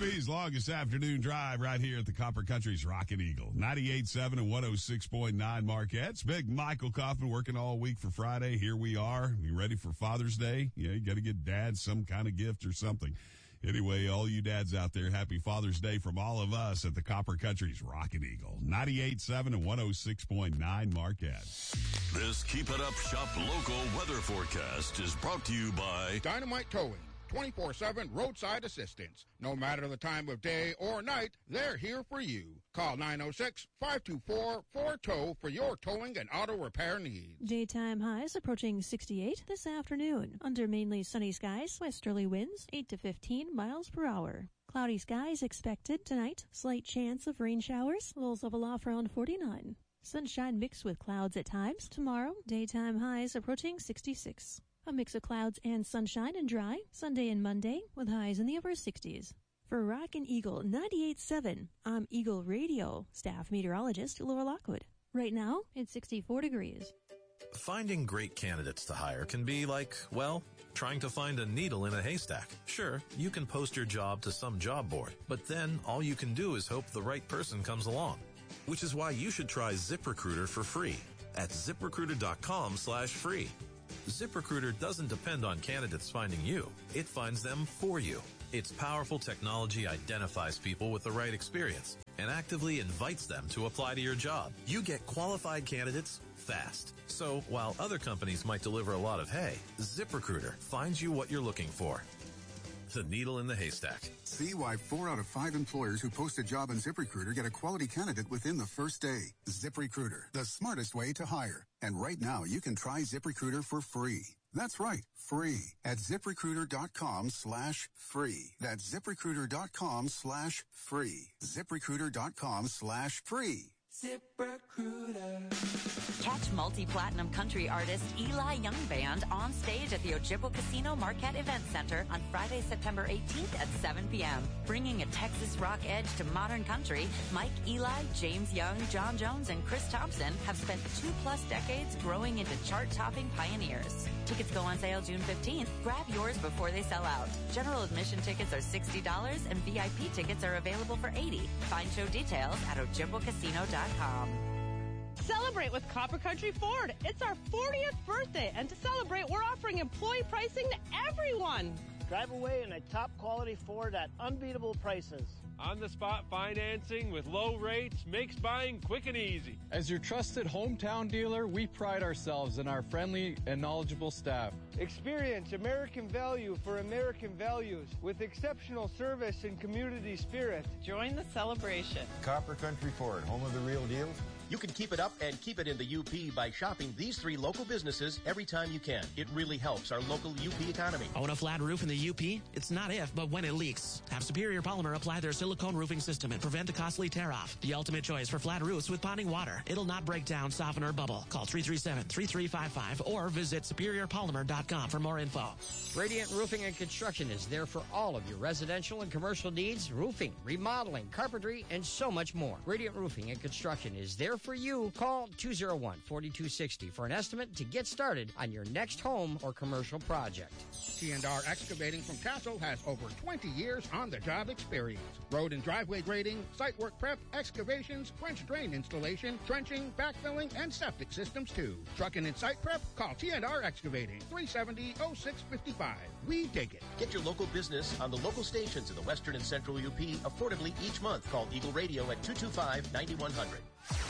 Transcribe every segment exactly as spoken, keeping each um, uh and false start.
B's longest afternoon drive right here at the Copper Country's Rockin' Eagle. ninety-eight point seven and one oh six point nine Marquette's. Big Michael Kaufman working all week for Friday. Here we are. You ready for Father's Day? Yeah, you got to get Dad some kind of gift or something. Anyway, all you dads out there, happy Father's Day from all of us at the Copper Country's Rockin' Eagle. ninety-eight point seven and one oh six point nine Marquette. This Keep It Up Shop local weather forecast is brought to you by Dynamite Towing. twenty-four seven roadside assistance. No matter the time of day or night, they're here for you. Call nine oh six, five two four, four tow for your towing and auto repair needs. Daytime highs approaching sixty-eight this afternoon. Under mainly sunny skies, westerly winds eight to fifteen miles per hour. Cloudy skies expected tonight. Slight chance of rain showers. Lows level off around forty-nine. Sunshine mixed with clouds at times. Tomorrow, daytime highs approaching sixty-six. A mix of clouds and sunshine and dry, Sunday and Monday, with highs in the upper sixties. For Rockin' Eagle ninety-eight point seven, I'm Eagle Radio staff meteorologist Laura Lockwood. Right now, it's sixty-four degrees. Finding great candidates to hire can be like, well, trying to find a needle in a haystack. Sure, you can post your job to some job board, but then all you can do is hope the right person comes along. Which is why you should try ZipRecruiter for free at ZipRecruiter.com slash free. ZipRecruiter doesn't depend on candidates finding you. It finds them for you. Its powerful technology identifies people with the right experience and actively invites them to apply to your job. You get qualified candidates fast. So while other companies might deliver a lot of hay, ZipRecruiter finds you what you're looking for. The needle in the haystack. See why four out of five employers who post a job on ZipRecruiter get a quality candidate within the first day. ZipRecruiter, the smartest way to hire. And right now, you can try ZipRecruiter for free. That's right, free at ZipRecruiter.com slash free. That's ZipRecruiter.com slash free. ZipRecruiter.com slash free. ZipRecruiter. Catch multi-platinum country artist Eli Young Band on stage at the Ojibwa Casino Marquette Event Center on Friday, September eighteenth at seven p.m. Bringing a Texas rock edge to modern country, Mike Eli, James Young, John Jones, and Chris Thompson have spent two-plus decades growing into chart-topping pioneers. Tickets go on sale June fifteenth. Grab yours before they sell out. General admission tickets are sixty dollars and V I P tickets are available for eighty dollars. Find show details at ojibwa casino dot com. Celebrate with Copper Country Ford. It's our fortieth birthday, and to celebrate, we're offering employee pricing to everyone. Drive away in a top-quality Ford at unbeatable prices. On-the-spot financing with low rates makes buying quick and easy. As your trusted hometown dealer, we pride ourselves in our friendly and knowledgeable staff. Experience American value for American values with exceptional service and community spirit. Join the celebration. Copper Country Ford, home of the real deal. You can keep it up and keep it in the U P by shopping these three local businesses every time you can. It really helps our local U P economy. Own a flat roof in the U P? It's not if, but when it leaks. Have Superior Polymer apply their silicone roofing system and prevent the costly tear-off. The ultimate choice for flat roofs with ponding water. It'll not break down, soften, or bubble. Call three three seven, three three five five or visit superior polymer dot com for more info. Radiant Roofing and Construction is there for all of your residential and commercial needs, roofing, remodeling, carpentry, and so much more. Radiant Roofing and Construction is there for you. Call two oh one, four two six oh for an estimate to get started on your next home or commercial project. T and R Excavating from Castle has over twenty years on-the-job experience. Road and driveway grading, site work prep, excavations, French drain installation, trenching, backfilling, and septic systems too. Trucking and site prep? Call T and R Excavating, three seventy, oh six five-five. We dig it. Get your local business on the local stations in the western and central U P affordably each month. Call Eagle Radio at two two five, nine one zero zero.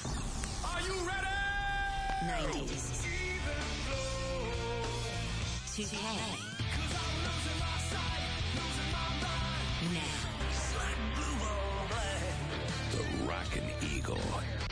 Are you ready? nineties. Today. The Rockin' Eagle.